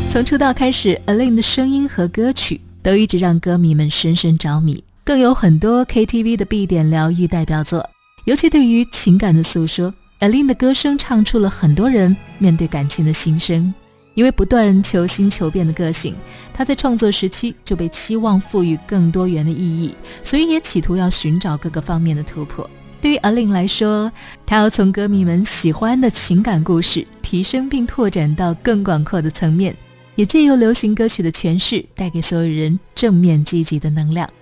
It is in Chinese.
从出道开始 Aline 的声音和歌曲都一直让歌迷们深深着迷，更有很多 KTV 的必点疗愈代表作。尤其对于情感的诉说， Aline 的歌声唱出了很多人面对感情的心声。因为不断求新求变的个性，她在创作时期就被期望赋予更多元的意义，所以也企图要寻找各个方面的突破。对于 Aline 来说，她要从歌迷们喜欢的情感故事提升并拓展到更广阔的层面，也借由流行歌曲的诠释带给所有人正面积极的能量。